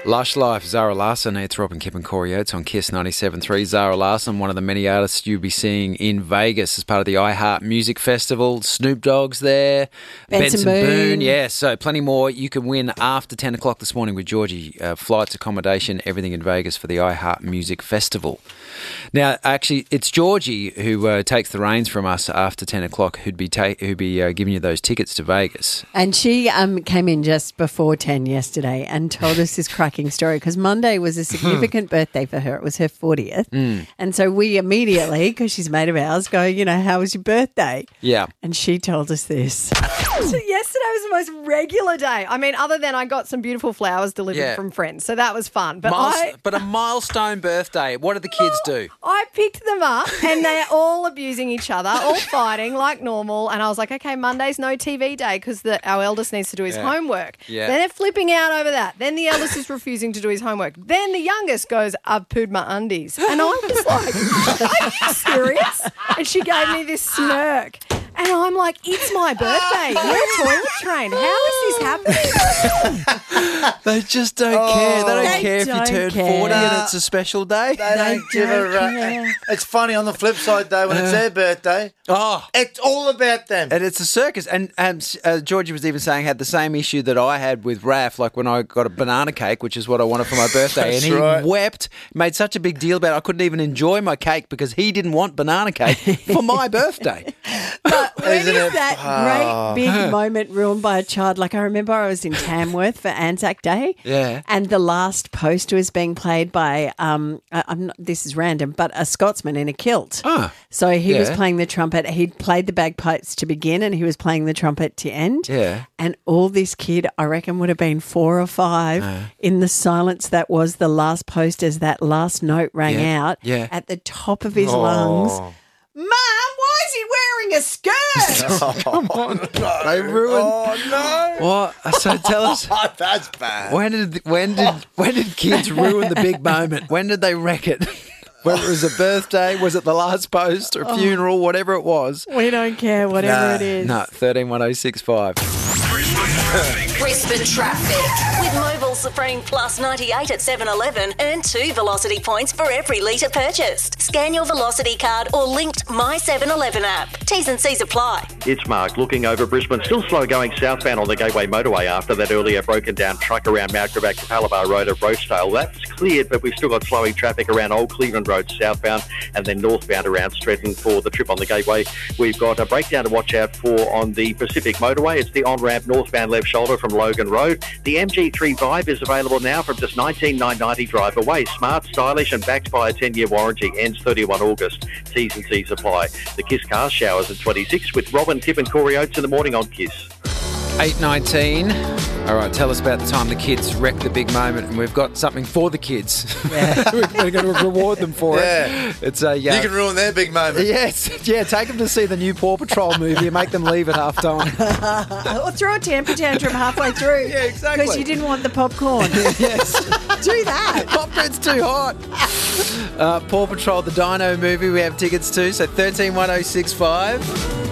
Lush Life, Zara Larsson. It's Rob and Kip and Corey Oates on Kiss 97.3. Zara Larsson, one of the many artists you'll be seeing in Vegas as part of the iHeart Music Festival. Snoop Dogg's there. Benson Boone. Yeah, so plenty more. You can win after 10 o'clock this morning with Georgie. Flights, accommodation, everything in Vegas for the iHeart Music Festival. Now, actually, it's Georgie who takes the reins from us after 10 o'clock who'd be giving you those tickets to Vegas. And she came in just before 10 yesterday and told us this cracking story because Monday was a significant birthday for her. It was her 40th. And so we immediately, because she's a mate of ours, go, how was your birthday? Yeah. And she told us this. So yesterday was the most regular day. I mean, other than I got some beautiful flowers delivered from friends, so that was fun. But But a milestone birthday. What did the kids do? I picked them up and they're all abusing each other, all fighting like normal. And I was like, okay, Monday's no TV day because our eldest needs to do his homework. Yeah. Then they're flipping out over that. Then the eldest is refusing to do his homework. Then the youngest goes, I've pooed my undies. And I was like, are you serious? And she gave me this smirk. And I'm like, it's my birthday. We're a toilet train. How is this happening? They just don't care. They don't care if you don't turn care. 40 and it's a special day. They don't give a care. It's funny on the flip side, though, when it's their birthday, it's all about them. And it's a circus. And Georgie was even saying had the same issue that I had with Raph, like when I got a banana cake, which is what I wanted for my birthday. That's and he right. wept, made such a big deal about it. I couldn't even enjoy my cake because he didn't want banana cake for my birthday. But when Isn't is it? that great big moment ruined by a child? Like I remember I was in Tamworth for Anzac Day. Yeah. And the last post was being played by, this is random, but a Scotsman in a kilt. Ah, So he was yeah. playing the trumpet. He'd played the bagpipes to begin and he was playing the trumpet to end. Yeah. And all this kid, I reckon, would have been 4 or 5 in the silence that was the last post as that last note rang out at the top of his lungs. Mum, why is he wearing a skirt? Come on. They ruined. Oh, no. What? So tell us. That's bad. When did kids ruin the big moment? When did they wreck it? Whether it was a birthday, was it the last post or a funeral, whatever it was. We don't care, whatever it is. No, 131065. Brisbane traffic. With Mobil Supreme Plus 98 at 7-Eleven, earn 2 Velocity points for every litre purchased. Scan your Velocity card or linked My 7-Eleven app. T's and C's apply. It's Mark looking over Brisbane. Still slow going southbound on the Gateway Motorway after that earlier broken down truck around Mount Gravatt to Palabar Road at Rosedale. That's cleared, but we've still got slowing traffic around Old Cleveland Road southbound and then northbound around Stretton for the trip on the Gateway. We've got a breakdown to watch out for on the Pacific Motorway. It's the on-ramp northbound left shoulder from Logan Road. The MG3 Vibe is available now from just $19,990 drive away. Smart, stylish and backed by a 10-year warranty. Ends 31 August. T's and C's apply. The Kiss Car Showers at 26 with Robin, Kip and Corey Oates in the morning on Kiss. 8:19. All right, tell us about the time the kids wrecked the big moment, and we've got something for the kids. We're going to reward them for it. It's a You can ruin their big moment. Yes, take them to see the new Paw Patrol movie and make them leave at half time. Or throw a temper tantrum halfway through. Yeah, exactly. Because you didn't want the popcorn. Yes, Do that. popcorn's too hot. Paw Patrol, the Dino movie, we have tickets to. So 131065.